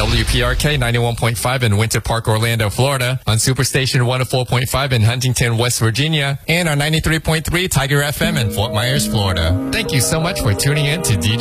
WPRK 91.5 in Winter Park, Orlando, Florida, on Superstation 104.5 in Huntington, West Virginia, and our 93.3 Tiger FM in Fort Myers, Florida. Thank you so much for tuning in to DJ